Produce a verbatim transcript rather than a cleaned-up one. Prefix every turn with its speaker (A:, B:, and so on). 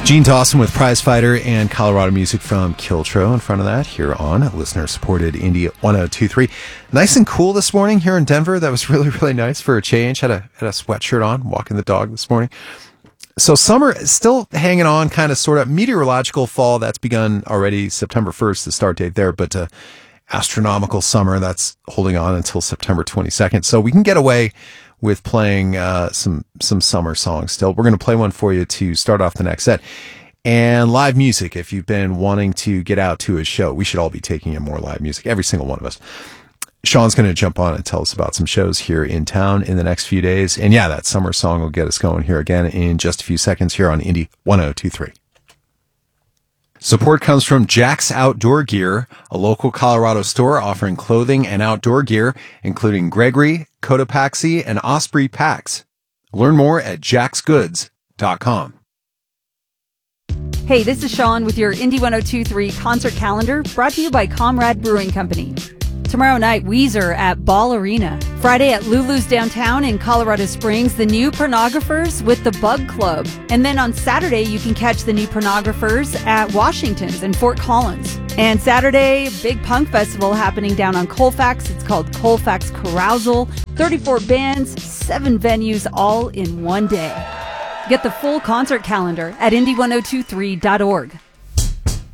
A: Gene Dawson with Prize Fighter and Colorado music from Kiltro in front of that here on listener-supported Indie one oh two point three. Nice and cool this morning here in Denver. That was really, really nice for a change. Had a had a sweatshirt on, walking the dog this morning. So summer is still hanging on, kind of sort of meteorological fall. That's begun already September first, the start date there. But uh, astronomical summer, that's holding on until September twenty-second. So we can get away with playing uh, some some summer songs still. We're going to play one for you to start off the next set. And live music, if you've been wanting to get out to a show, we should all be taking in more live music, every single one of us. Sean's going to jump on and tell us about some shows here in town in the next few days. And yeah, that summer song will get us going here again in just a few seconds here on Indie one oh two point three. Support comes from Jack's Outdoor Gear, a local Colorado store offering clothing and outdoor gear, including Gregory, Cotopaxi, and Osprey packs. Learn more at jacks goods dot com.
B: Hey, this is Sean with your Indie one oh two point three concert calendar, brought to you by Comrade Brewing Company. Tomorrow night, Weezer at Ball Arena. Friday at Lulu's downtown in Colorado Springs, the New Pornographers with the Bug Club. And then on Saturday, you can catch the New Pornographers at Washington's in Fort Collins. And Saturday, big punk festival happening down on Colfax. It's called Colfax Carousal. thirty-four bands, seven venues, all in one day. Get the full concert calendar at indie one oh two three dot org.